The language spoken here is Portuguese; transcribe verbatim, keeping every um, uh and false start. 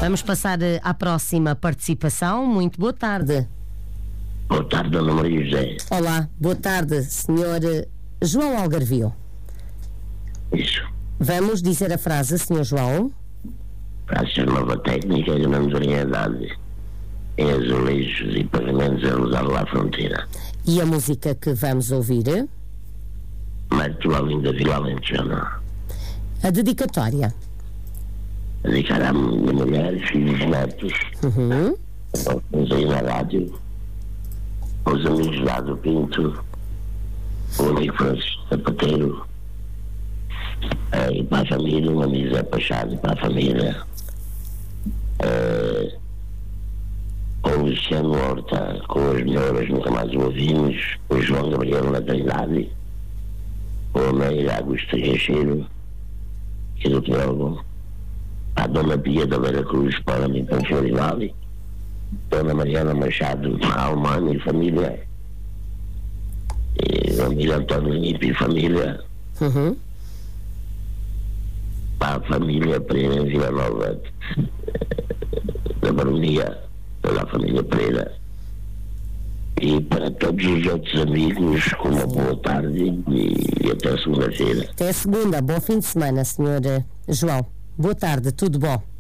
Vamos passar eh, à próxima participação. Muito boa tarde. Boa tarde, Dona Maria José. Olá, boa tarde, senhor eh, João Algarvio. Isso. Vamos dizer a frase, senhor João. Para ser nova técnica, grande variedade em azulejos e pagamentos a usar lá a fronteira. E a música que vamos ouvir? Marto Além da Vila Alentejana. A dedicatória. Dedicar à minha mulher, filhos e netos. Uhum. Estamos aí na rádio. Os amigos lá do Pinto. O amigo Francisco Sapateiro. Uh, e para a família, um amigo Zé Pachado, para a família. Uh, o Luciano Horta, com as melhoras nunca mais o ouvimos. O João Gabriel na Trindade. O Meira Augusto Teixeiro, que é do Teólogo. A Dona Pia da Vera Cruz, para mim, para o Florivale. Dona Mariana Machado, a Almana e família. E o amigo António Lipe e família. Uhum. Para a família Pereira em Vila Nova da Baronia, pela família Pereira. E para todos os outros amigos, uma boa tarde e, e até segunda-feira. Até segunda. Bom fim de semana, senhor João. Boa tarde, tudo bom?